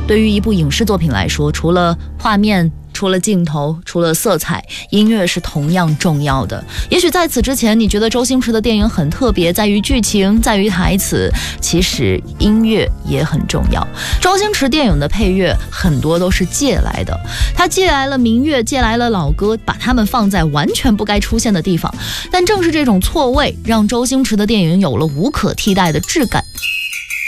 对于一部影视作品来说，除了画面，除了镜头，除了色彩，音乐是同样重要的。也许在此之前，你觉得周星驰的电影很特别，在于剧情，在于台词，其实音乐也很重要。周星驰电影的配乐很多都是借来的，他借来了民乐，借来了老歌，把它们放在完全不该出现的地方。但正是这种错位，让周星驰的电影有了无可替代的质感。